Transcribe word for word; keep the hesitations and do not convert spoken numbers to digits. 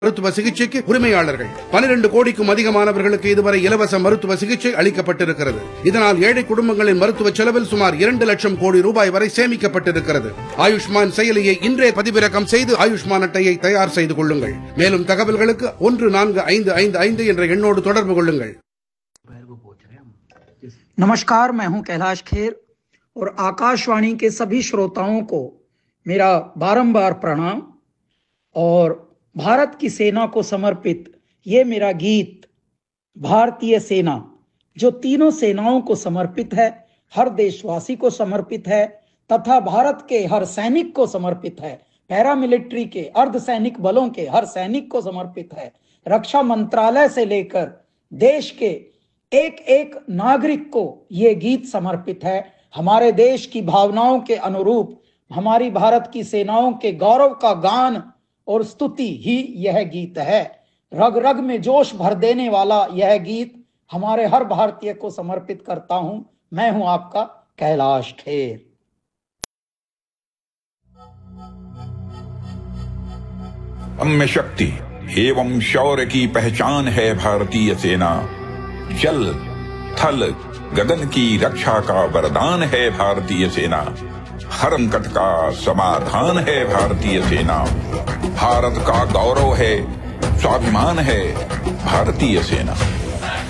மருத்துவ சிகிச்சைக்கு உரிமையாளர்கள் பனிரெண்டு கோடிக்கும் அதிகமானவர்களுக்கு இதுவரை இலவச மருத்துவ சிகிச்சை அளிக்கப்பட்டிருக்கிறது. இதனால் ஏழை குடும்பங்களின் மருத்துவ செலவில் சுமார் இரண்டு லட்சம் கோடி ரூபாய் வரை சேமிக்கப்பட்டிருக்கிறது. ஆயுஷ்மான் செயலியை இன்றே பதிவிறக்கம் செய்து ஆயுஷ்மான் அட்டையை தயார் செய்து கொள்ளுங்கள். மேலும் தகவல்களுக்கு ஒன்று நான்கு ஐந்து ஐந்து ஐந்து என்ற எண்ணோடு தொடர்பு கொள்ளுங்கள். नमस्कार, मैं हूं कैलाश खेर और आकाशवाणी के सभी श्रोताओं को मेरा बारंबार प्रणाम। और भारत की सेना को समर्पित ये मेरा गीत भारतीय सेना, जो तीनों सेनाओं को समर्पित है, हर देशवासी को समर्पित है तथा भारत के हर सैनिक को समर्पित है, पैरामिलिट्री के अर्धसैनिक बलों के हर सैनिक को समर्पित है, रक्षा मंत्रालय से लेकर देश के एक एक नागरिक को ये गीत समर्पित है। हमारे देश की भावनाओं के अनुरूप हमारी भारत की सेनाओं के गौरव का गान और स्तुति ही यह गीत है। रग रग में जोश भर देने वाला यह गीत हमारे हर भारतीय को समर्पित करता हूं। मैं हूं आपका कैलाश खेर। अम्य शक्ति एवं शौर्य की पहचान है भारतीय सेना। जल थल गगन की रक्षा का वरदान है भारतीय सेना। हर संकट का समाधान है भारतीय सेना। भारत का गौरव है, स्वाभिमान है भारतीय सेना।